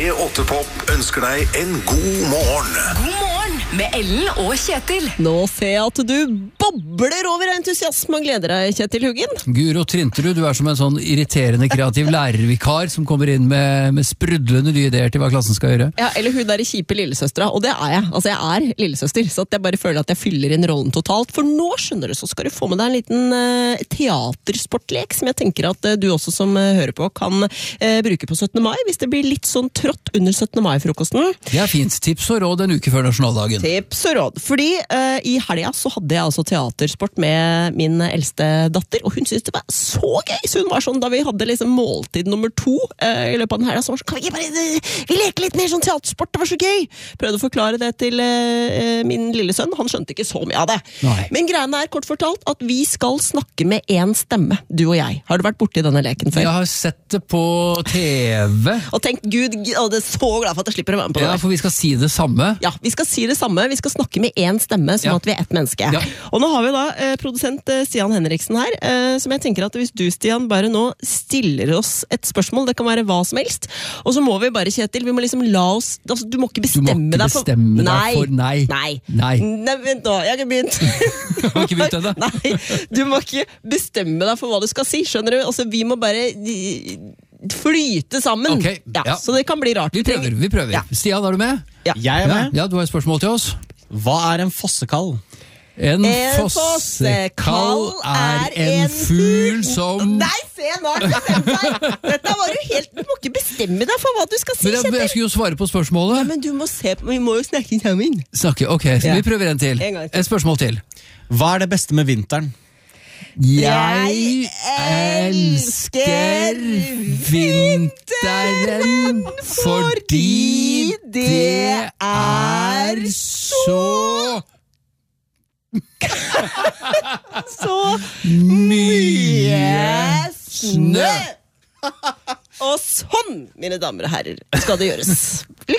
P8-pop ønsker deg en god morgen. God morgen med Ellen og Kjetil. Nå ser jeg at du bobler over entusiasme og gleder deg, Kjetil Huggen. Guro Trinterud, du som en sånn irriterende kreativ lærervikar som kommer inn med sprudlende nye ideer til hva klassen skal gjøre. Ja, eller hun der i kjipe lillesøstra, og det jeg. Altså, jeg lillesøster, så at jeg bare føler at jeg fyller inn rollen totalt. For nå, skjønner du, så skal du få med deg en liten teatersportlek som jeg tenker at du også som hører på kan bruke på 17. mai, hvis det blir litt sånn trått under 17. mai-frokosten. Det fint. Tips og råd en uke før nasjonaldagen. Tips og råd. Fordi i helga så hadde jeg altså teatersport med min eldste datter, og hun syntes det var så gøy. Så hun var sånn, da vi hadde liksom måltid nummer 2 i løpet av den helga, så var sånn, kan vi ikke bare vi leker litt mer sånn teatersport, det var så gøy. Prøvde å forklare det til min lille sønn, han skjønte ikke så mye av det. Nei. Men greiene kort fortalt at vi skal snakke med en stemme, du og jeg. Har du vært borte i denne leken før? Jeg har sett det på TV. Og tenkt, Gud, det er så glad for at jeg slipper å være med på det. Ja, for vi skal si det samme. Ja, vi skal si det samme. Vi skal snakke med én stemme, som at vi ett menneske. Ja. Og nå har vi da produsent Stian Henriksen her, som jeg tenker at hvis du, Stian, bare nå stiller oss et spørsmål, det kan være hva som helst, og så må vi bare, Kjetil, vi må liksom la oss, altså, du må ikke bestemme deg for nei. Nei, vent nå, jeg har ikke begynt. Du har ikke begynt ennå? Nei, du må ikke bestemme deg for hva du skal si, skjønner du? Altså, vi må bare flyte sammen. Okay, ja. Så det kan bli rart. Vi prøver. Ja. Stian, er du med? Ja. Jeg er med. Ja, du har et spørsmål til oss. Hva er en fossekall? En fossekall er en fugl som... Nei, se nå! Dette var jo helt... Du må ikke bestemme deg for hva du skal si, Men Kjetil. jeg skulle jo svare på spørsmålet. Ja, men du må se på... Vi må jo snakke sammen. Ok, så vi prøver en til. En gang til. Et spørsmål til. Hva er det beste med vinteren? Jeg elsker vinteren fordi det er så mye snø. Og sånn, mine damer og herrer, skal det gjøres.